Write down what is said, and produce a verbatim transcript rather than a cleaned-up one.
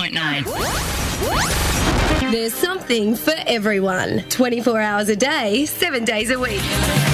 point nine. There's something for everyone. twenty-four hours a day, seven days a week.